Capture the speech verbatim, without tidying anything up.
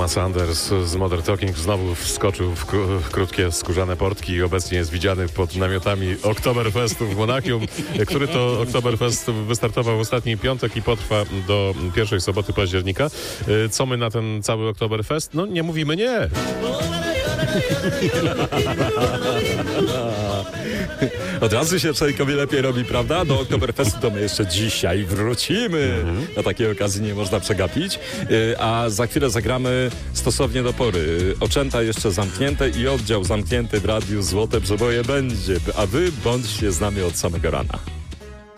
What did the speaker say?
Thomas Anders z Modern Talking znowu wskoczył w, kró- w krótkie skórzane portki i obecnie jest widziany pod namiotami Oktoberfestu w Monachium, który to Oktoberfest wystartował w ostatni piątek i potrwa do pierwszej soboty października. Co my na ten cały Oktoberfest? No nie mówimy nie. Od razu się człowiekowi lepiej robi, prawda? Do Oktoberfestu to my jeszcze dzisiaj wrócimy. Na takiej okazji nie można przegapić. Yy, A za chwilę zagramy stosownie do pory. Oczęta jeszcze zamknięte i oddział zamknięty w Radiu Złote Przeboje będzie. A wy bądźcie z nami od samego rana.